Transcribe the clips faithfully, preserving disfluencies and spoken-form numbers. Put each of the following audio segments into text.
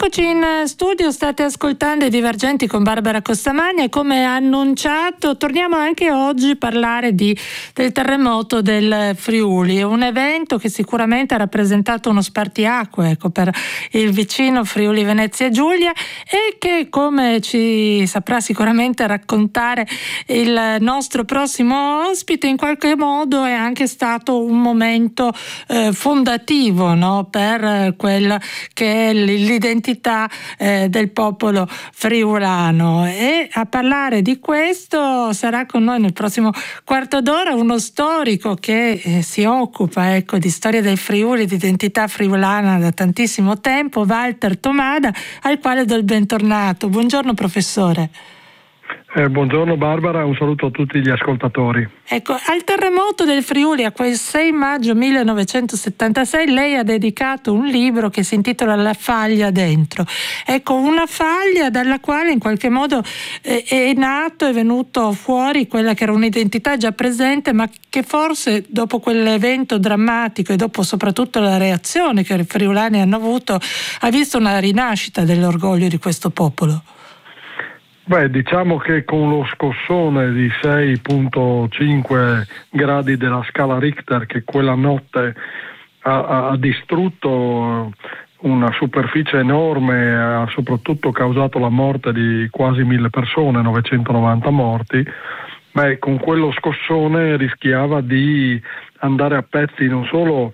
Eccoci in studio, state ascoltando I Divergenti con Barbara Costamagna e come annunciato torniamo anche oggi a parlare di, del terremoto del Friuli, un evento che sicuramente ha rappresentato uno spartiacque ecco, per il vicino Friuli Venezia Giulia e che, come ci saprà sicuramente raccontare il nostro prossimo ospite, in qualche modo è anche stato un momento eh, fondativo, no? Per quella che è l'identità eh, del popolo friulano, e a parlare di questo sarà con noi nel prossimo quarto d'ora uno storico che eh, si occupa ecco, di storia del Friuli, di identità friulana da tantissimo tempo, Walter Tomada, al quale do il bentornato. Buongiorno professore. Eh, buongiorno Barbara, un saluto a tutti gli ascoltatori. Ecco, al terremoto del Friuli, a quel sei maggio millenovecentosettantasei, lei ha dedicato un libro che si intitola La faglia dentro. Ecco, una faglia dalla quale in qualche modo eh, è nato, è venuto fuori quella che era un'identità già presente, ma che forse dopo quell'evento drammatico e dopo soprattutto la reazione che i friulani hanno avuto, ha visto una rinascita dell'orgoglio di questo popolo. Beh, diciamo che con lo scossone di sei virgola cinque gradi della scala Richter che quella notte ha, ha distrutto una superficie enorme, ha soprattutto causato la morte di quasi mille persone, novecentonovanta morti, beh, con quello scossone rischiava di andare a pezzi non solo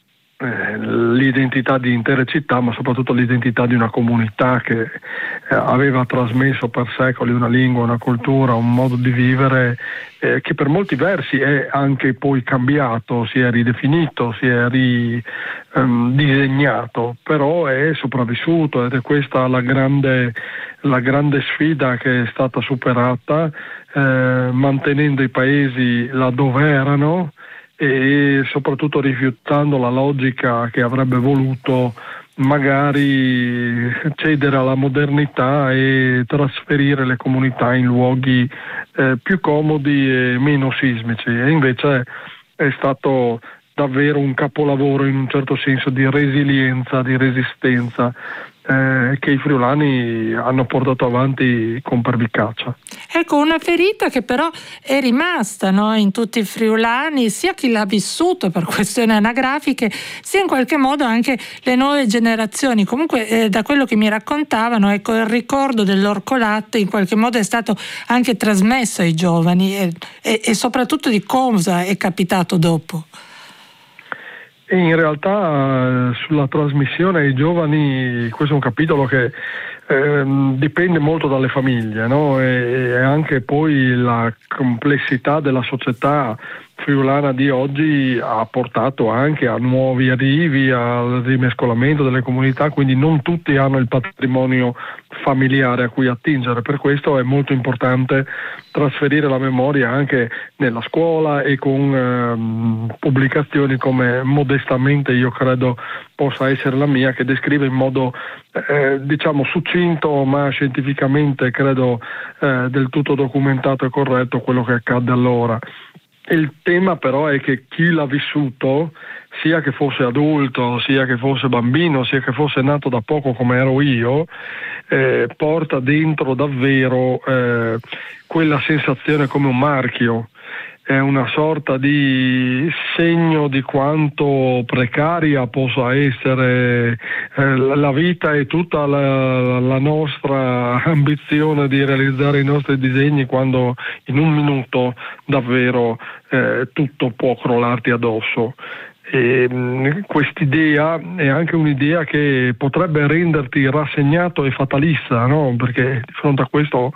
l'identità di intere città, ma soprattutto l'identità di una comunità che eh, aveva trasmesso per secoli una lingua, una cultura, un modo di vivere eh, che per molti versi è anche poi cambiato, si è ridefinito, si è ridisegnato, ehm, però è sopravvissuto ed è questa la grande, la grande sfida che è stata superata, eh, mantenendo i paesi là dove erano e soprattutto rifiutando la logica che avrebbe voluto magari cedere alla modernità e trasferire le comunità in luoghi eh, più comodi e meno sismici, e invece è stato davvero un capolavoro in un certo senso di resilienza, di resistenza eh, che i friulani hanno portato avanti con pervicacia. Ecco, una ferita che però è rimasta, no, in tutti i friulani, sia chi l'ha vissuto per questioni anagrafiche, sia in qualche modo anche le nuove generazioni. Comunque eh, da quello che mi raccontavano, ecco, il ricordo dell'Orcolat in qualche modo è stato anche trasmesso ai giovani e, e, e soprattutto di cosa è capitato dopo. E in realtà sulla trasmissione ai giovani questo è un capitolo che eh, dipende molto dalle famiglie, no? e, e anche poi la complessità della società friulana di oggi ha portato anche a nuovi arrivi, al rimescolamento delle comunità, quindi non tutti hanno il patrimonio familiare a cui attingere. Per questo è molto importante trasferire la memoria anche nella scuola e con ehm, pubblicazioni come modestamente io credo possa essere la mia, che descrive in modo eh, diciamo succinto ma scientificamente credo eh, del tutto documentato e corretto quello che accadde allora. Il tema però è che chi l'ha vissuto, sia che fosse adulto, sia che fosse bambino, sia che fosse nato da poco come ero io, eh, porta dentro davvero eh, quella sensazione come un marchio. È una sorta di segno di quanto precaria possa essere eh, la vita e tutta la, la nostra ambizione di realizzare i nostri disegni, quando in un minuto davvero eh, tutto può crollarti addosso. E quest'idea è anche un'idea che potrebbe renderti rassegnato e fatalista, no? Perché di fronte a questo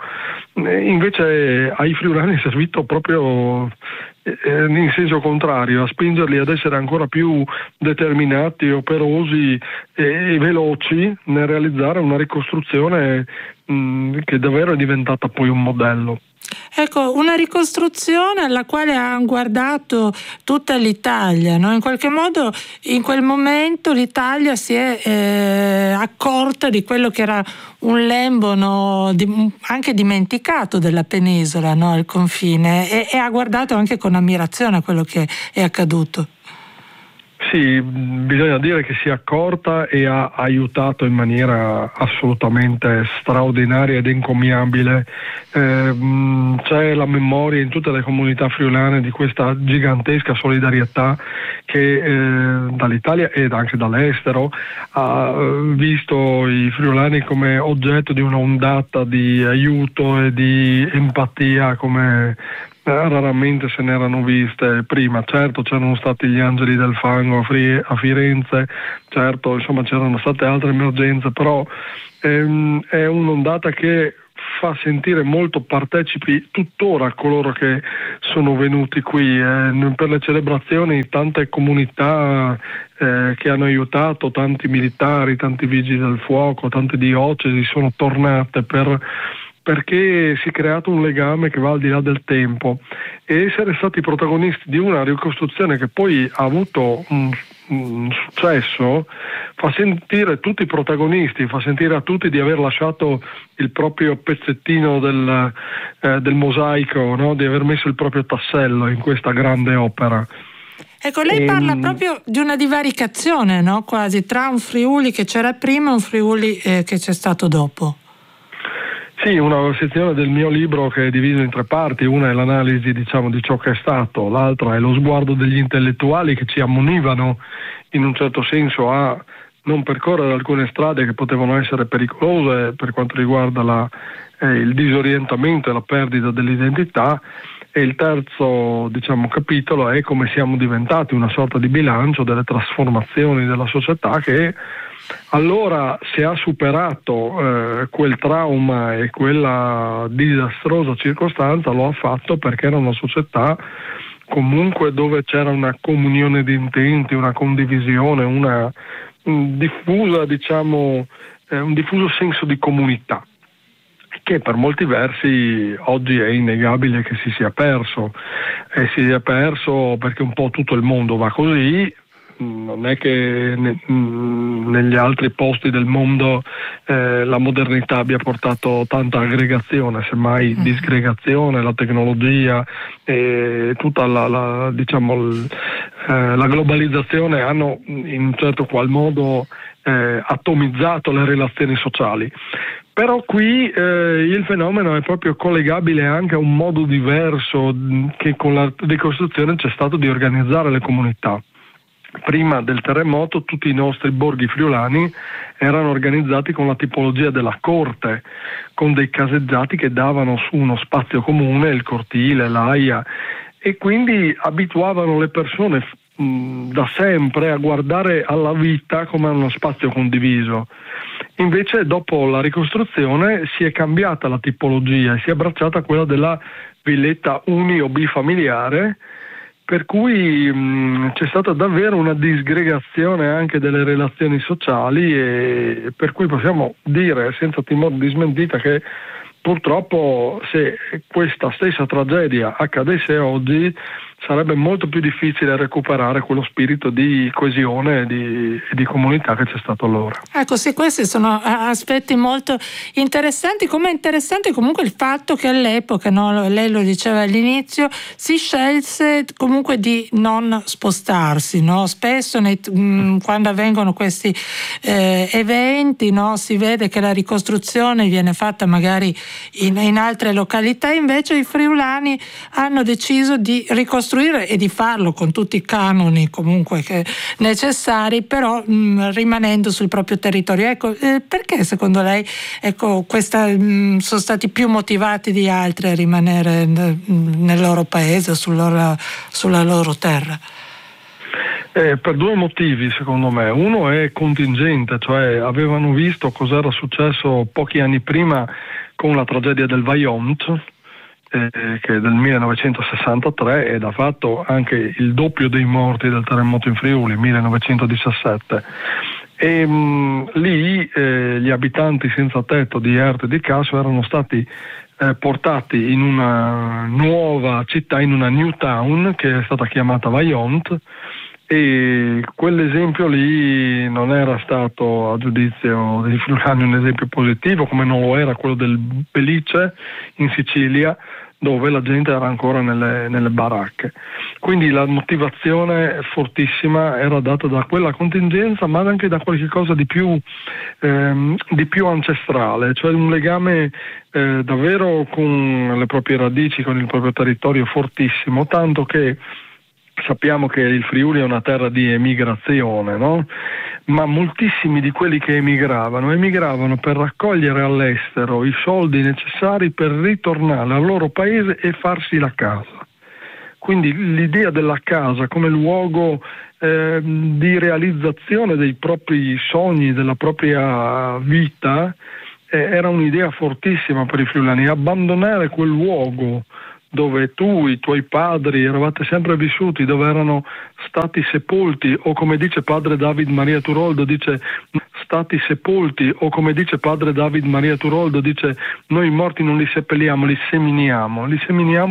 invece ai friulani è servito proprio in senso contrario, a spingerli ad essere ancora più determinati, operosi e veloci nel realizzare una ricostruzione mh, che davvero è diventata poi un modello. Ecco, una ricostruzione alla quale ha guardato tutta l'Italia, no? In qualche modo in quel momento l'Italia si è eh, accorta di quello che era un lembo, no? di, anche dimenticato della penisola, no? Al confine, e, e ha guardato anche con ammirazione a quello che è accaduto. Sì, bisogna dire che si è accorta e ha aiutato in maniera assolutamente straordinaria ed encomiabile. Eh, c'è la memoria in tutte le comunità friulane di questa gigantesca solidarietà che eh, dall'Italia ed anche dall'estero ha visto i friulani come oggetto di un'ondata di aiuto e di empatia come raramente se ne erano viste prima. Certo, c'erano stati gli Angeli del Fango a, Fri- a Firenze, certo, insomma c'erano state altre emergenze, però ehm, è un'ondata che fa sentire molto partecipi tuttora coloro che sono venuti qui eh, per le celebrazioni. Tante comunità eh, che hanno aiutato, tanti militari, tanti vigili del fuoco, tante diocesi sono tornate per perché si è creato un legame che va al di là del tempo, e essere stati protagonisti di una ricostruzione che poi ha avuto un, un successo fa sentire tutti i protagonisti, fa sentire a tutti di aver lasciato il proprio pezzettino del, eh, del mosaico, no? Di aver messo il proprio tassello in questa grande opera. Ecco, lei parla ehm... proprio di una divaricazione, no? Quasi tra un Friuli che c'era prima e un Friuli eh, che c'è stato dopo. Sì, una sezione del mio libro che è diviso in tre parti: una è l'analisi, diciamo, di ciò che è stato, l'altra è lo sguardo degli intellettuali che ci ammonivano in un certo senso a non percorrere alcune strade che potevano essere pericolose per quanto riguarda la, eh, il disorientamento e la perdita dell'identità, e il terzo, diciamo, capitolo è come siamo diventati una sorta di bilancio delle trasformazioni della società che allora, se ha superato eh, quel trauma e quella disastrosa circostanza, lo ha fatto perché era una società comunque dove c'era una comunione di intenti, una condivisione, una un diffusa, diciamo, eh, un diffuso senso di comunità, che per molti versi oggi è innegabile che si sia perso, e si sia perso perché un po' tutto il mondo va così. Non è che ne, negli altri posti del mondo eh, la modernità abbia portato tanta aggregazione, semmai mm. disgregazione, la tecnologia e tutta la, la, diciamo, l, eh, la globalizzazione hanno in un certo qual modo eh, atomizzato le relazioni sociali. Però qui eh, il fenomeno è proprio collegabile anche a un modo diverso che con la ricostruzione c'è stato di organizzare le comunità. Prima del terremoto tutti i nostri borghi friulani erano organizzati con la tipologia della corte, con dei caseggiati che davano su uno spazio comune, il cortile, l'aia, e quindi abituavano le persone mh, da sempre a guardare alla vita come a uno spazio condiviso. Invece dopo la ricostruzione si è cambiata la tipologia e si è abbracciata quella della villetta uni o bifamiliare, per cui mh, c'è stata davvero una disgregazione anche delle relazioni sociali, e per cui possiamo dire senza timore di smentita che purtroppo se questa stessa tragedia accadesse oggi sarebbe molto più difficile recuperare quello spirito di coesione e di, di comunità che c'è stato allora. Ecco, sì, questi sono aspetti molto interessanti, come è interessante comunque il fatto che all'epoca, no, lei lo diceva all'inizio, si scelse comunque di non spostarsi, no? Spesso nei, mh, quando avvengono questi eh, eventi, no, si vede che la ricostruzione viene fatta magari in, in altre località, invece i friulani hanno deciso di ricostruire e di farlo con tutti i canoni comunque che necessari, però mh, rimanendo sul proprio territorio. Ecco, eh, perché secondo lei ecco, questa, mh, sono stati più motivati di altri a rimanere n- nel loro paese, sul loro, sulla loro terra? Eh, per due motivi secondo me. Uno è contingente, cioè avevano visto cos'era successo pochi anni prima con la tragedia del Vajont, Eh, che è del millenovecentosessantatré, ed ha fatto anche il doppio dei morti del terremoto in Friuli, millenovecentodiciassette. E mh, lì eh, gli abitanti senza tetto di Erto e di Casso erano stati eh, portati in una nuova città, in una new town che è stata chiamata Vajont, e quell'esempio lì non era stato, a giudizio dei friulani, un esempio positivo, come non lo era quello del Belice in Sicilia, dove la gente era ancora nelle, nelle baracche. Quindi la motivazione fortissima era data da quella contingenza, ma anche da qualche cosa di più, ehm, di più ancestrale, cioè un legame eh, davvero con le proprie radici, con il proprio territorio fortissimo, tanto che sappiamo che il Friuli è una terra di emigrazione, no? Ma moltissimi di quelli che emigravano, emigravano per raccogliere all'estero i soldi necessari per ritornare al loro paese e farsi la casa. Quindi l'idea della casa come luogo eh, di realizzazione dei propri sogni, della propria vita, eh, era un'idea fortissima per i friulani. Abbandonare quel luogo dove tu, i tuoi padri eravate sempre vissuti, dove erano stati sepolti, o come dice padre David Maria Turoldo, dice stati sepolti, o come dice padre David Maria Turoldo, dice noi i morti non li seppelliamo, li seminiamo, li seminiamo